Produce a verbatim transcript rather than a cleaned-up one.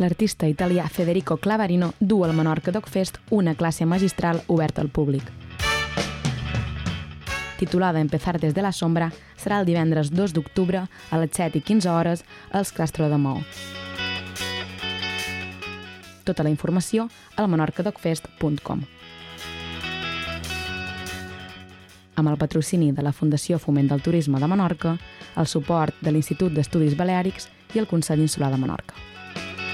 L'artista italià Federico Clavarino du al Menorca Dog Fest una classe magistral oberta al públic. Titulada Empezar desde la sombra, serà el divendres dos d'octubre a les set i quinze hores als Castro de Maó. Tota la informació al menorca dog fest punt com. Amb el patrocini de la Fundació Foment del Turisme de Menorca, el suport de l'Institut d'Estudis Baleàrics i el Consell Insular de Menorca.